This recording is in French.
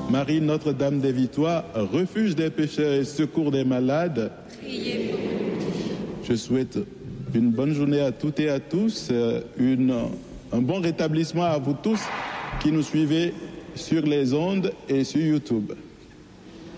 Marie Notre-Dame des Victoires, refuge des pécheurs et secours des malades, Priez pour nous. je souhaite une bonne journée à toutes et à tous, un bon rétablissement à vous tous qui nous suivez sur les ondes et sur YouTube.